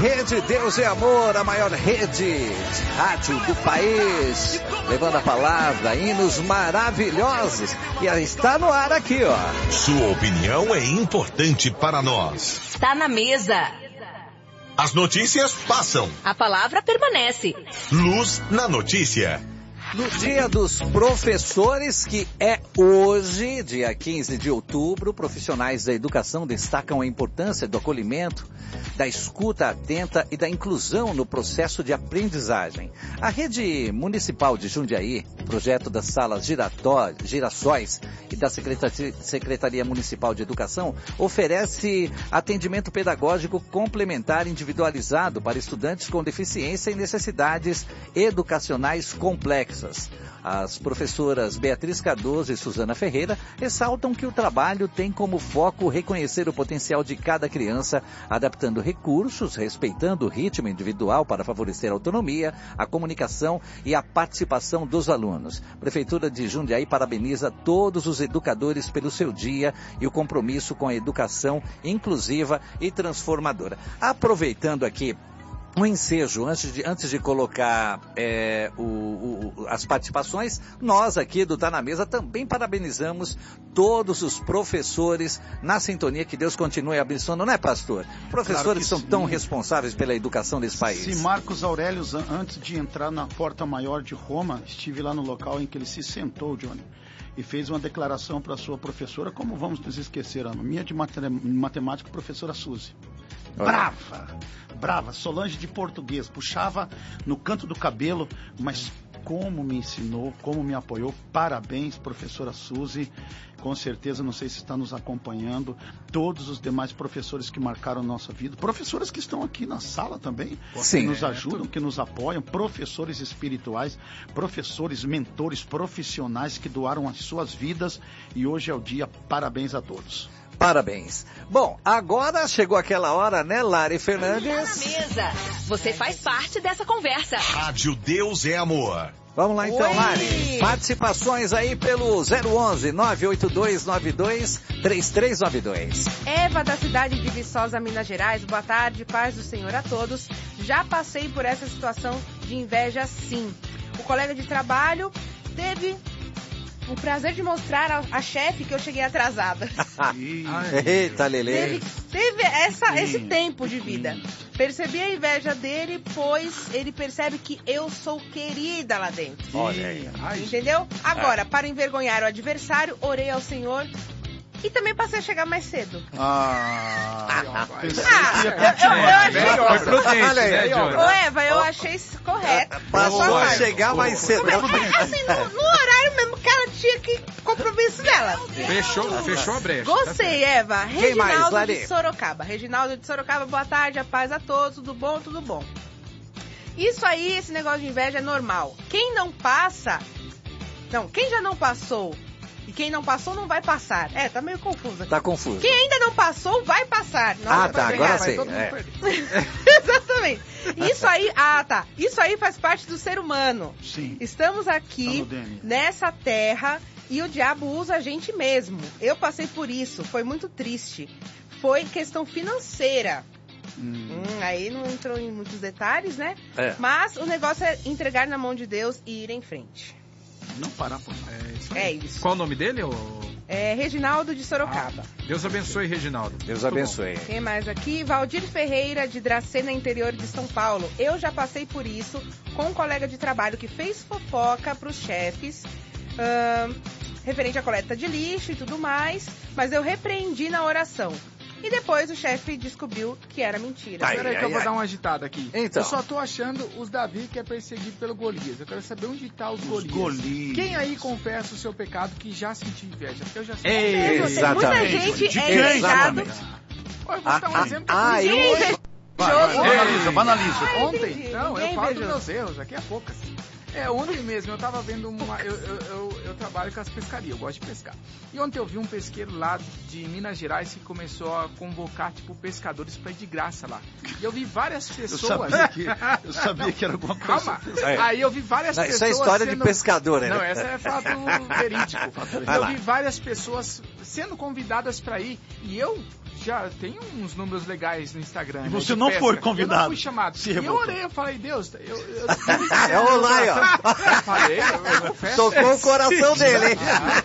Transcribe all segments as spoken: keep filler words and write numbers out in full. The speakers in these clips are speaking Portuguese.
Rede Deus é Amor, a maior rede de rádio do país, levando a palavra, hinos maravilhosos, e está no ar aqui, ó. Sua opinião é importante para nós. Está na mesa. As notícias passam. A palavra permanece. Luz na notícia. No Dia dos Professores, que é hoje, dia quinze de outubro, profissionais da educação destacam a importância do acolhimento, da escuta atenta e da inclusão no processo de aprendizagem. A Rede Municipal de Jundiaí, projeto das salas Girató, Girassóis e da Secretaria, Secretaria Municipal de Educação, oferece atendimento pedagógico complementar individualizado para estudantes com deficiência e necessidades educacionais complexas. As professoras Beatriz Cardoso e Suzana Ferreira ressaltam que o trabalho tem como foco reconhecer o potencial de cada criança, adaptando recursos, respeitando o ritmo individual para favorecer a autonomia, a comunicação e a participação dos alunos. Prefeitura de Jundiaí parabeniza todos os educadores pelo seu dia e o compromisso com a educação inclusiva e transformadora. Aproveitando aqui um ensejo, antes de, antes de colocar é, o, o, as participações, nós aqui do Tá Na Mesa também parabenizamos todos os professores na sintonia, que Deus continue abençoando, não é, pastor? Professores claro são sim. tão responsáveis pela educação desse país. Se Marcos Aurélio, antes de entrar na Porta Maior de Roma, estive lá no local em que ele se sentou, Johnny, e fez uma declaração para a sua professora, como vamos nos esquecer, a minha de matemática, professora Suzy. Brava, brava, Solange de português, puxava no canto do cabelo, mas como me ensinou, como me apoiou. Parabéns, professora Suzy, com certeza, não sei se está nos acompanhando, todos os demais professores que marcaram nossa vida, professores que estão aqui na sala também, Sim. que nos ajudam, que nos apoiam, professores espirituais, professores, mentores, profissionais que doaram as suas vidas, e hoje é o dia, parabéns a todos. Parabéns. Bom, agora chegou aquela hora, né, Lari Fernandes? Tá na mesa. Você faz parte dessa conversa. Rádio Deus é Amor. Vamos lá então, Oi. Lari. Participações aí pelo zero onze, nove oito dois nove dois, três três nove dois. Eva, da cidade de Viçosa, Minas Gerais. Boa tarde, paz do Senhor a todos. Já passei por essa situação de inveja, sim. O colega de trabalho teve o prazer de mostrar a, a chefe que eu cheguei atrasada. Eita, Lelê. Teve, teve essa, esse tempo de vida. Percebi a inveja dele, pois ele percebe que eu sou querida lá dentro. Olha aí. Entendeu? Agora, para envergonhar o adversário, orei ao Senhor e também passei a chegar mais cedo. Ah, ah eu, eu, eu, eu, Foi prudente, né, Johnny? Ô, Eva, eu achei isso correto. Passou a chegar mais cedo. Assim, no, no horário mesmo que ela tinha que compromisso dela. Fechou, fechou a brecha. Gostei, Eva. Quem mais, Reginaldo Lari? de Sorocaba. Reginaldo de Sorocaba, boa tarde, a paz a todos, tudo bom, tudo bom. Isso aí, esse negócio de inveja é normal. Quem não passa... Não, quem já não passou... E quem não passou não vai passar. É, tá meio confuso aqui. Tá confuso. Quem ainda não passou vai passar. Nossa, ah, tá, agora sei. É. Exatamente. Isso aí, ah, tá. Isso aí faz parte do ser humano. Sim. Estamos aqui tá nessa terra e o diabo usa a gente mesmo. Eu passei por isso, foi muito triste. Foi questão financeira. Hum. Hum, aí não entrou em muitos detalhes, né? É. Mas o negócio é entregar na mão de Deus e ir em frente. Não parar por mais. É isso. É isso. Qual o nome dele? Ou... É Reginaldo de Sorocaba. Ah, Deus abençoe, Reginaldo. Deus Muito abençoe. Bom. Quem mais aqui? Valdir Ferreira, de Dracena, interior de São Paulo. Eu já passei por isso com um colega de trabalho que fez fofoca para os chefes, hum, referente à coleta de lixo e tudo mais, mas eu repreendi na oração. E depois o chefe descobriu que era mentira. Ai, Peraí que ai, eu vou ai. dar uma agitada aqui. Então. Eu só tô achando os Davi que é perseguido pelo Golias. Eu quero saber onde tá os, Os Golias. Golias. Quem aí confessa o seu pecado que já sentiu inveja? Eu já senti. Ei, Muita exatamente. gente é invejado. Olha, eu vou dar um Ah, exemplo. ah, aqui. eu- Ninguém é invejoso. Vai, vai, banaliza, banaliza. Ah, Ontem, entendi. não, Ninguém eu falo dos invejoso. meus erros, aqui é poucas. É, ontem mesmo eu tava vendo uma. Eu, eu, eu, eu trabalho com as pescarias, eu gosto de pescar. E ontem eu vi um pesqueiro lá de Minas Gerais que começou a convocar, tipo, pescadores pra ir de graça lá. E eu vi várias Eu pessoas. sabia, que, eu sabia que era alguma coisa. Calma. É. Aí eu vi várias Não, pessoas. isso é história sendo... de pescador, né? Não, essa é fato verídico. Vai Eu lá. vi várias pessoas sendo convidadas pra ir e eu já tem uns números legais no Instagram. E né, você de não pesca. foi convidado. Eu não fui chamado. Se e eu revoltou. orei, eu falei, Deus, eu... eu, É o lá, ó. eu falei, eu, eu confesso. Tocou o coração dele, hein?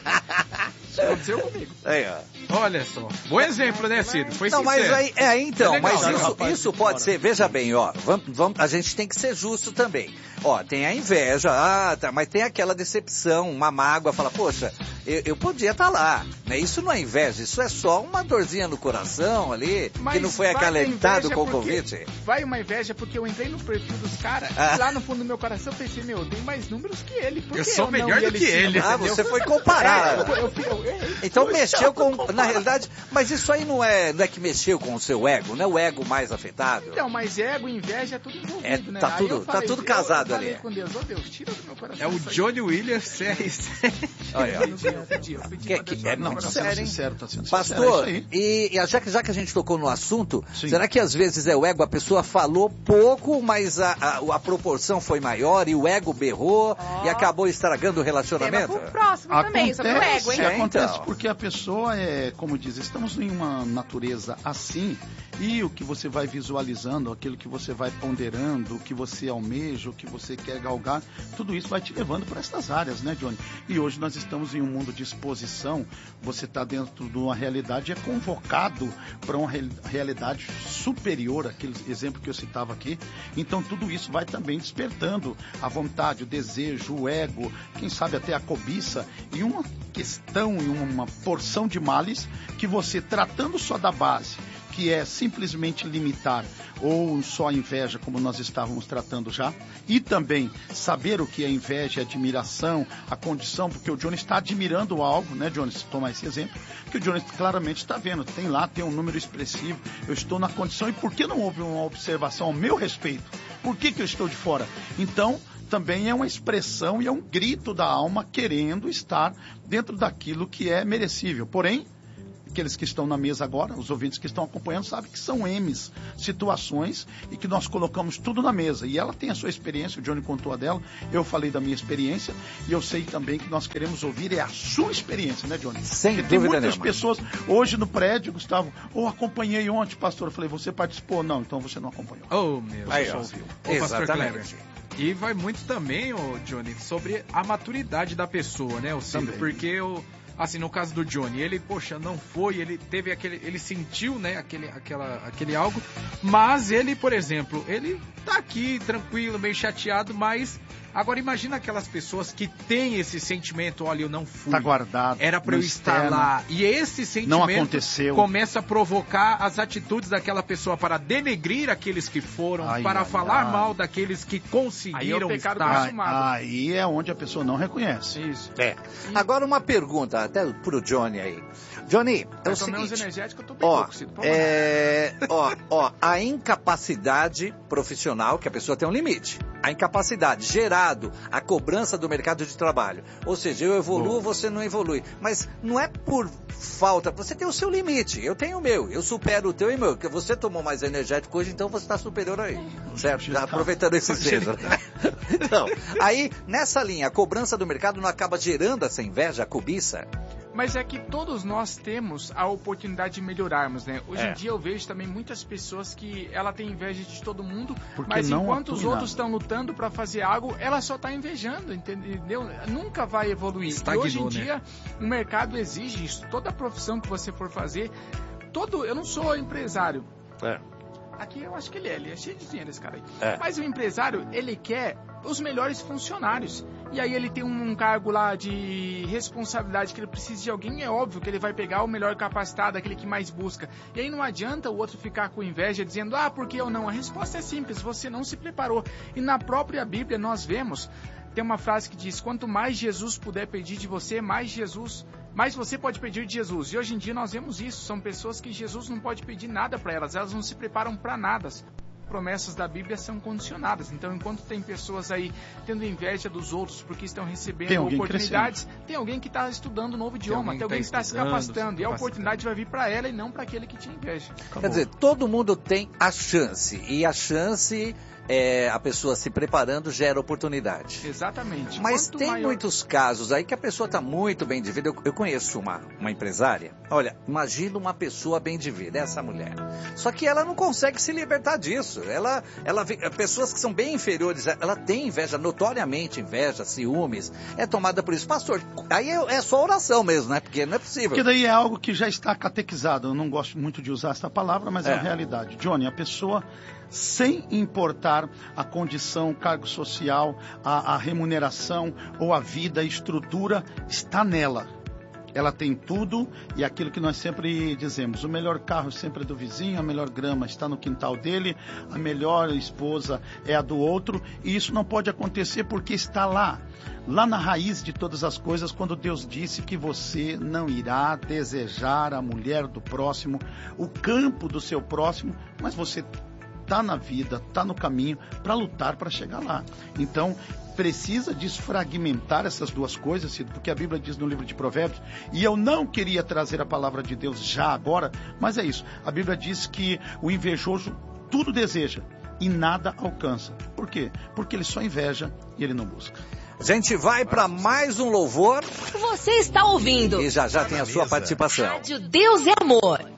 Ah, isso aconteceu comigo. Aí, ó. Olha só. Bom exemplo, né, Ciro? Foi Não, sincero. mas aí, é, então, É legal, mas né, isso, rapaz? isso pode ser, veja bem, ó, vamos, vamos, a gente tem que ser justo também. Ó, tem a inveja, ah, tá, mas tem aquela decepção, uma mágoa, fala, poxa, eu, eu podia estar lá, né? Isso não é inveja, isso é só uma dorzinha no coração ali, que Mas não foi vai acalentado inveja com o porque- convite. Vai uma inveja porque eu entrei no perfil dos caras Ah. e lá no fundo do meu coração eu pensei, meu, eu tenho mais números que ele. Por Eu que sou não melhor ia do ali que em cima, ele. Ah, entendeu? você foi comparar. É, eu, eu, eu errei. Então mexeu com, na realidade, mas isso aí não é, não é que mexeu com o seu ego, não é o ego mais afetado? Então, mas ego e inveja é tudo envolvido, É, né? tá Aí tudo- eu tá falei, tudo eu- casado eu falei ali. com Deus, ô Deus, tira do meu coração. É o isso aí. Johnny Williams C R sete. Olha, Eu pedi, eu pedi, eu pedi Que- pra que- Deus é, tirar do não, meu Tá coração. sendo sério, hein? sincero, tá sendo sincero. Pastor, é isso aí. e, e já, que, já que a gente tocou no assunto, Sim. será que às vezes é o ego, a pessoa falou pouco, mas a, a, a proporção foi maior e o ego berrou e acabou estragando o Tema relacionamento? pro próximo também, sobre o ego, hein? É, acontece então. porque a pessoa é, como diz, estamos em uma natureza assim, e o que você vai visualizando, aquilo que você vai ponderando, o que você almeja, o que você quer galgar, tudo isso vai te levando para essas áreas, né, Johnny? E hoje nós estamos em um mundo de exposição, você está dentro de uma realidade e é convocado para uma real- realidade superior, aquele exemplo que eu citava aqui. Então tudo isso vai também despertando a vontade, o desejo, o ego, quem sabe até a cobiça, e uma questão e uma porção de males que você, tratando só da base, que é simplesmente limitar ou só a inveja, como nós estávamos tratando já, e também saber o que é inveja, admiração, a condição, porque o Johnny está admirando algo, né, Johnny, se tomar esse exemplo, que o Johnny claramente está vendo, tem lá, tem um número expressivo, eu estou na condição, e por que não houve uma observação ao meu respeito? Por que que eu estou de fora? Então, também é uma expressão e é um grito da alma querendo estar dentro daquilo que é merecível, porém, aqueles que estão na mesa agora, os ouvintes que estão acompanhando, sabem que são M's, situações, e que nós colocamos tudo na mesa. E ela tem a sua experiência, o Johnny contou a dela, eu falei da minha experiência, e eu sei também que nós queremos ouvir é a sua experiência, né, Johnny? Sem Porque tem dúvida muitas nenhuma. pessoas, hoje no prédio, Gustavo, ou acompanhei ontem, pastor, eu falei, você participou? Não, então você não acompanhou. Oh, meu Aí, Deus. ó. Ô, pastor Exatamente. Kleber. E vai muito também, ô, Johnny, sobre a maturidade da pessoa, né, o Ciro? Também. Porque eu, assim, no caso do Johnny, ele, poxa, não foi, ele teve aquele, ele sentiu, né, aquele, aquela, aquele algo, mas ele, por exemplo, ele tá aqui tranquilo, meio chateado, mas agora imagina aquelas pessoas que têm esse sentimento, olha, eu não fui. Tá guardado. Era pra eu no estar externo. lá. E esse sentimento aconteceu. começa a provocar as atitudes daquela pessoa para denegrir aqueles que foram, Ai, para ai, falar ai. mal daqueles que Aí é conseguiram o pecado estar. consumado. Aí é onde a pessoa não reconhece. Isso. É. Agora uma pergunta, até pro Johnny aí. Johnny, é Eu o tomei uns seguinte, energéticos, eu tô bem ó, louco, Ciro. Pode mandar. é, ó, ó, a incapacidade profissional, que a pessoa tem um limite. A incapacidade gerado, a cobrança do mercado de trabalho. Ou seja, eu evoluo, você não evolui. Mas não é por falta, você tem o seu limite, eu tenho o meu, eu supero o teu e o meu, porque você tomou mais energético hoje, então você está superior aí, certo? Já aproveitando esse cedo. Então, aí, nessa linha, a cobrança do mercado não acaba gerando essa inveja, a cobiça? Mas é que todos nós temos a oportunidade de melhorarmos, né? Hoje É. em dia eu vejo também muitas pessoas que ela tem inveja de todo mundo, Porque mas não enquanto atua os em outros nada. estão lutando para fazer algo, ela só tá invejando, entendeu? Nunca vai evoluir. Estagnou, e hoje em né? dia o mercado exige isso. Toda profissão que você for fazer, todo, eu não sou empresário. É. Aqui eu acho que ele é, ele é cheio de dinheiro esse cara aí. É. Mas o empresário, ele quer os melhores funcionários. E aí ele tem um cargo lá de responsabilidade que ele precisa de alguém, é óbvio que ele vai pegar o melhor capacitado, aquele que mais busca. E aí não adianta o outro ficar com inveja dizendo, ah, por que eu não? A resposta é simples, você não se preparou. E na própria Bíblia nós vemos, tem uma frase que diz, quanto mais Jesus puder pedir de você, mais Jesus... Mas você pode pedir de Jesus. E hoje em dia nós vemos isso. São pessoas que Jesus não pode pedir nada para elas. Elas não se preparam para nada. As promessas da Bíblia são condicionadas. Então, enquanto tem pessoas aí tendo inveja dos outros porque estão recebendo Tem alguém oportunidades, tem alguém que está estudando um novo idioma, alguém tem alguém que que tá está se estudando, capacitando. se E a capacitando. oportunidade vai vir para ela e não para aquele que tinha inveja. Quer dizer, todo mundo tem a chance. E a chance é, a pessoa se preparando gera oportunidade. Exatamente. Mas Quanto tem maior- muitos casos aí que a pessoa está muito bem de vida. Eu, eu conheço uma, uma empresária. Olha, imagina uma pessoa bem de vida, essa mulher. Só que ela não consegue se libertar disso. Ela, ela vê- pessoas que são bem inferiores, ela tem inveja, notoriamente inveja, ciúmes, é tomada por isso. Pastor, aí é, é só oração mesmo, né? Porque não é possível. Porque daí é algo que já está catequizado. Eu não gosto muito de usar essa palavra, mas é, É. a realidade. Johnny, a pessoa, sem importar a condição, o cargo social, a, a remuneração ou a vida, a estrutura, está nela. Ela tem tudo e aquilo que nós sempre dizemos, o melhor carro sempre é do vizinho, a melhor grama está no quintal dele, a melhor esposa é a do outro, e isso não pode acontecer porque está lá, lá na raiz de todas as coisas, quando Deus disse que você não irá desejar a mulher do próximo, o campo do seu próximo, mas você está na vida, está no caminho para lutar para chegar lá. Então, precisa desfragmentar essas duas coisas, Cid, porque a Bíblia diz no livro de Provérbios, e eu não queria trazer a palavra de Deus já agora, mas é isso. A Bíblia diz que o invejoso tudo deseja e nada alcança. Por quê? Porque ele só inveja e ele não busca. A gente vai para mais um louvor Você está ouvindo e já já tem a sua participação. Rádio Deus é Amor.